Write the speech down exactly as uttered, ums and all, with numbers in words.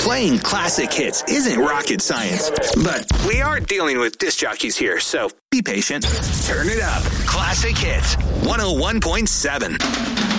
Playing classic hits isn't rocket science, but we are dealing with disc jockeys here, so be patient. Turn it up. Classic Hits, one oh one point seven.